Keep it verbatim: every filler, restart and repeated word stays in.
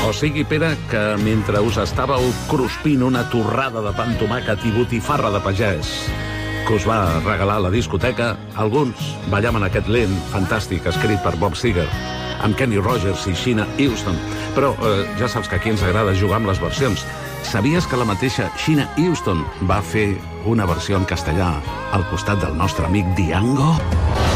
O sigui, Pere, que mentre us estàveu cruspint una torrada de pa amb tomàquet i botifarra de pagès que us va regalar la discoteca, alguns ballaven aquest lent fantàstic escrit per Bob Seger, amb Kenny Rogers i Sheena Easton. Però eh, ja saps que aquí ens agrada jugar amb les versions. Sabies que la mateixa Sheena Easton va fer una versió en castellà al costat del nostre amic Diango?